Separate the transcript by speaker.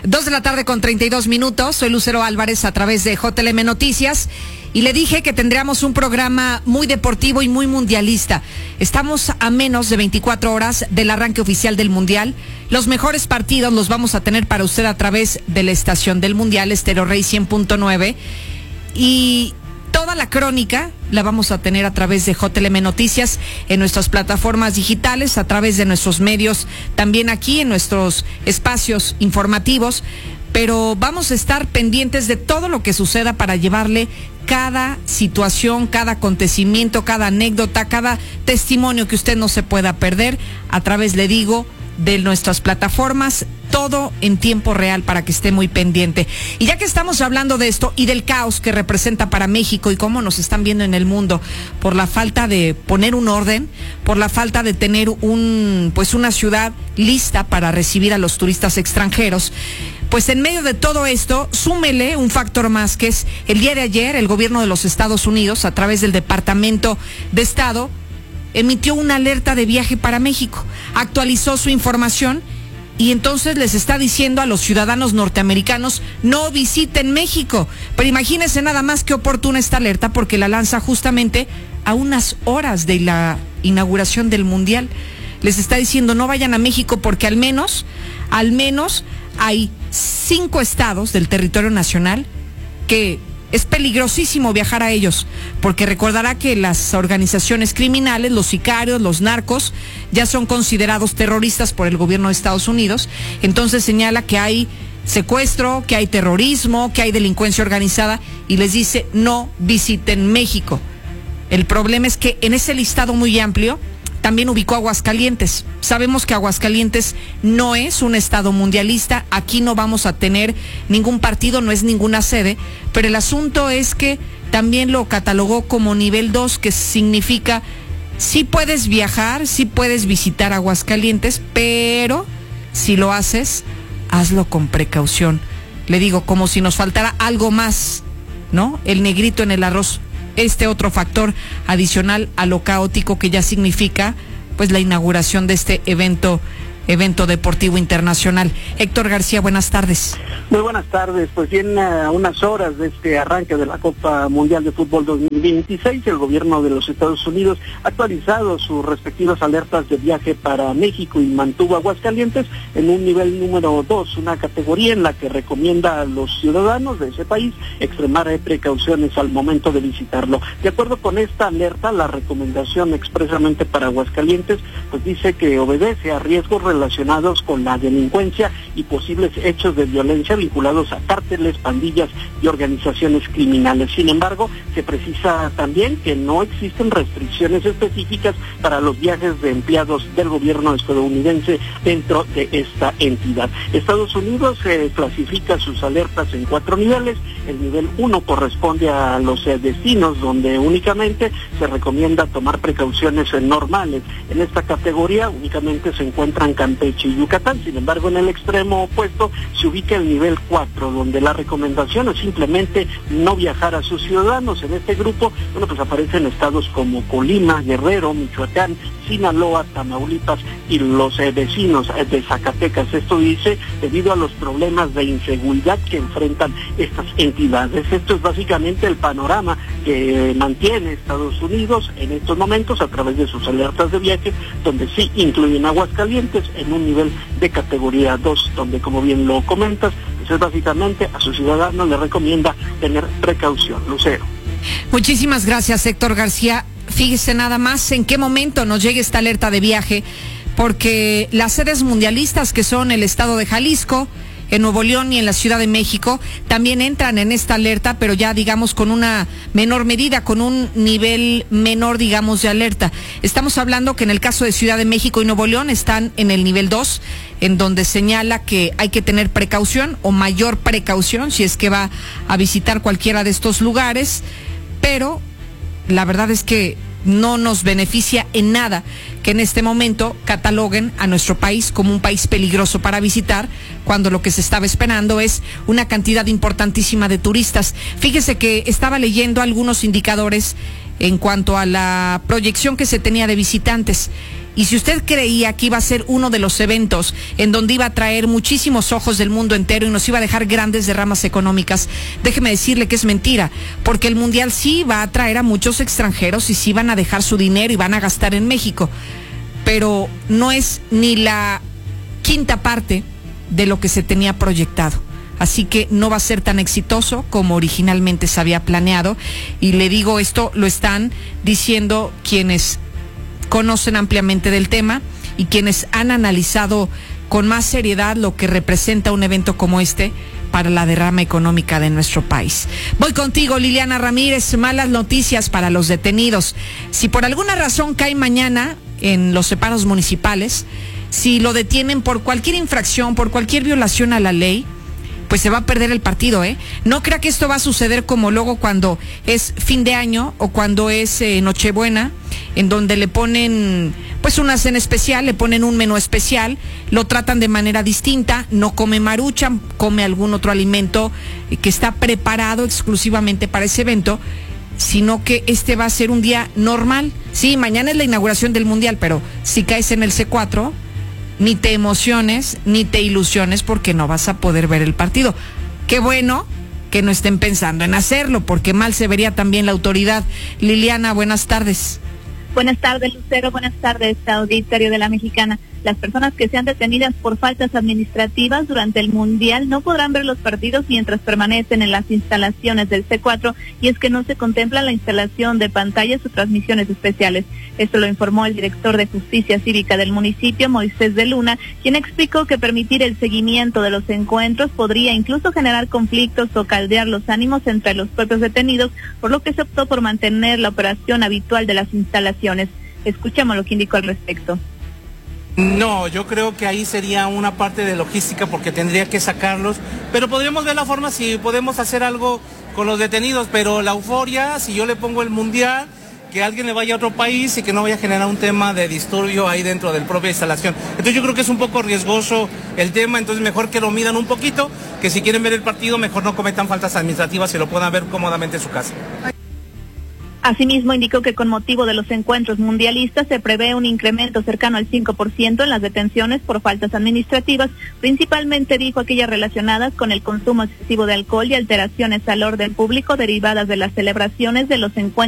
Speaker 1: 2:32 p.m. Soy Lucero Álvarez a través de JLM Noticias y le dije que tendríamos un programa muy deportivo y muy mundialista. Estamos a menos de 24 horas del arranque oficial del Mundial. Los mejores partidos los vamos a tener para usted a través de la estación del Mundial, Stereo Rey 100.9, y toda la crónica la vamos a tener a través de JLM Noticias en nuestras plataformas digitales, a través de nuestros medios, también aquí en nuestros espacios informativos, pero vamos a estar pendientes de todo lo que suceda para llevarle cada situación, cada acontecimiento, cada anécdota, cada testimonio que usted no se pueda perder a través, le digo, de nuestras plataformas, todo en tiempo real para que esté muy pendiente. Y ya que estamos hablando de esto y del caos que representa para México y cómo nos están viendo en el mundo por la falta de poner un orden, por la falta de tener una ciudad lista para recibir a los turistas extranjeros, pues en medio de todo esto, súmele un factor más, que es el día de ayer el gobierno de los Estados Unidos, a través del Departamento de Estado, emitió una alerta de viaje para México, actualizó su información y entonces les está diciendo a los ciudadanos norteamericanos: no visiten México. Pero imagínense nada más qué oportuna esta alerta, porque la lanza justamente a unas horas de la inauguración del Mundial. Les está diciendo: no vayan a México porque al menos hay 5 estados del territorio nacional que es peligrosísimo viajar a ellos, porque recordará que las organizaciones criminales, los sicarios, los narcos, ya son considerados terroristas por el gobierno de Estados Unidos. Entonces señala que hay secuestro, que hay terrorismo, que hay delincuencia organizada, y les dice: no visiten México. El problema es que en ese listado muy amplio también ubicó Aguascalientes. Sabemos que Aguascalientes no es un estado mundialista, aquí no vamos a tener ningún partido, no es ninguna sede, pero el asunto es que también lo catalogó como nivel 2, que significa sí puedes viajar, sí puedes visitar Aguascalientes, pero si lo haces, hazlo con precaución. Le digo, como si nos faltara algo más, ¿no? El negrito en el arroz. Este otro factor adicional a lo caótico que ya significa pues la inauguración de este evento deportivo internacional. Héctor García, buenas tardes.
Speaker 2: Muy buenas tardes. Pues bien, a unas horas de este arranque de la Copa Mundial de Fútbol 2026, el gobierno de los Estados Unidos ha actualizado sus respectivas alertas de viaje para México y mantuvo Aguascalientes en un nivel número 2, una categoría en la que recomienda a los ciudadanos de ese país extremar precauciones al momento de visitarlo. De acuerdo con esta alerta, la recomendación expresamente para Aguascalientes pues dice que obedece a riesgos relacionados con la delincuencia y posibles hechos de violencia vinculados a cárteles, pandillas y organizaciones criminales. Sin embargo, se precisa también que no existen restricciones específicas para los viajes de empleados del gobierno estadounidense dentro de esta entidad. Estados Unidos clasifica sus alertas en 4 niveles. El nivel 1 corresponde a los destinos donde únicamente se recomienda tomar precauciones normales. En esta categoría únicamente se encuentran Campeche y Yucatán. Sin embargo, en el extremo opuesto se ubica el nivel 4, donde la recomendación es simplemente no viajar a sus ciudadanos. En este grupo, pues aparecen estados como Colima, Guerrero, Michoacán, Sinaloa, Tamaulipas y los vecinos de Zacatecas. Esto dice debido a los problemas de inseguridad que enfrentan estas entidades. Esto es básicamente el panorama que mantiene Estados Unidos en estos momentos a través de sus alertas de viaje, donde sí incluyen Aguascalientes en un nivel de categoría 2, donde, como bien lo comentas, pues es básicamente a sus ciudadanos le recomienda tener precaución. Lucero.
Speaker 1: Muchísimas gracias, Héctor García. Fíjese nada más en qué momento nos llega esta alerta de viaje, porque las sedes mundialistas, que son el estado de Jalisco, en Nuevo León y en la Ciudad de México, también entran en esta alerta, pero ya digamos con una menor medida, con un nivel menor, digamos, de alerta. Estamos hablando que en el caso de Ciudad de México y Nuevo León están en el nivel 2, en donde señala que hay que tener precaución o mayor precaución si es que va a visitar cualquiera de estos lugares, pero la verdad es que no nos beneficia en nada que en este momento cataloguen a nuestro país como un país peligroso para visitar, cuando lo que se estaba esperando es una cantidad importantísima de turistas. Fíjese que estaba leyendo algunos indicadores en cuanto a la proyección que se tenía de visitantes, Y si usted creía que iba a ser uno de los eventos en donde iba a traer muchísimos ojos del mundo entero y nos iba a dejar grandes derramas económicas, déjeme decirle que es mentira, porque el Mundial sí va a atraer a muchos extranjeros y sí van a dejar su dinero y van a gastar en México, pero no es ni la quinta parte de lo que se tenía proyectado. Así que no va a ser tan exitoso como originalmente se había planeado. Y le digo, esto lo están diciendo quienes conocen ampliamente del tema y quienes han analizado con más seriedad lo que representa un evento como este para la derrama económica de nuestro país. Voy contigo, Liliana Ramírez. Malas noticias para los detenidos. Si por alguna razón cae mañana en los separos municipales, si lo detienen por cualquier infracción, por cualquier violación a la ley, pues se va a perder el partido, ¿eh? No crea que esto va a suceder como luego cuando es fin de año o cuando es Nochebuena, en donde le ponen pues una cena especial, le ponen un menú especial, lo tratan de manera distinta, no come maruchan, come algún otro alimento que está preparado exclusivamente para ese evento, sino que este va a ser un día normal. Sí, mañana es la inauguración del Mundial, pero si caes en el C4, ni te emociones, ni te ilusiones porque no vas a poder ver el partido. Qué bueno que no estén pensando en hacerlo, porque mal se vería también la autoridad. Liliana, buenas tardes.
Speaker 3: Buenas tardes, Lucero. Buenas tardes, auditorio de La Mexicana. Las personas que sean detenidas por faltas administrativas durante el Mundial no podrán ver los partidos mientras permanecen en las instalaciones del C4, y es que no se contempla la instalación de pantallas o transmisiones especiales. Esto lo informó el director de Justicia Cívica del municipio, Moisés de Luna, quien explicó que permitir el seguimiento de los encuentros podría incluso generar conflictos o caldear los ánimos entre los propios detenidos, por lo que se optó por mantener la operación habitual de las instalaciones. Escuchemos lo que indicó al respecto.
Speaker 4: No, yo creo que ahí sería una parte de logística porque tendría que sacarlos, pero podríamos ver la forma si podemos hacer algo con los detenidos, pero la euforia, si yo le pongo el Mundial, que alguien le vaya a otro país y que no vaya a generar un tema de disturbio ahí dentro de la propia instalación. Entonces yo creo que es un poco riesgoso el tema, entonces mejor que lo midan un poquito, que si quieren ver el partido mejor no cometan faltas administrativas y lo puedan ver cómodamente en su casa.
Speaker 3: Asimismo, indicó que con motivo de los encuentros mundialistas se prevé un incremento cercano al 5% en las detenciones por faltas administrativas, principalmente dijo aquellas relacionadas con el consumo excesivo de alcohol y alteraciones al orden público derivadas de las celebraciones de los encuentros